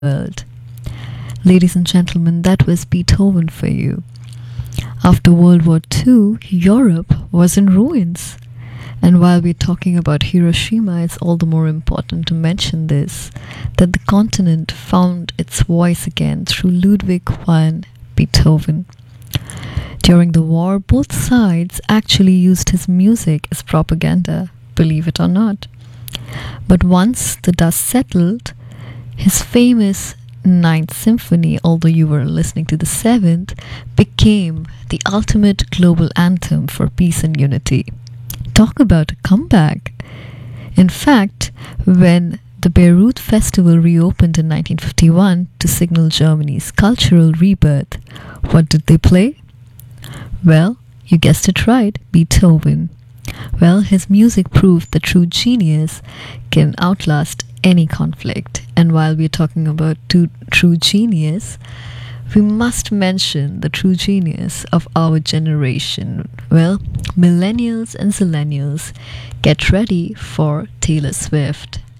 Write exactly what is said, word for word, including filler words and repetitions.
world. Ladies and gentlemen, that was Beethoven for you. After World War Two, Europe was in ruins. And while we're talking about Hiroshima, it's all the more important to mention this, that the continent found its voice again through Ludwig van Beethoven. During the war, both sides actually used his music as propaganda, believe it or not. But once the dust settled, his famous Ninth Symphony, although you were listening to the Seventh, became the ultimate global anthem for peace and unity. Talk about a comeback. In fact, when the Beirut Festival reopened in nineteen fifty-one to signal Germany's cultural rebirth, what did they play? Well, you guessed it right, Beethoven. Well, his music proved that true genius can outlast any conflict. And while we're talking about to, true genius, we must mention the true genius of our generation. Well, millennials and zillennials, get ready for Taylor Swift.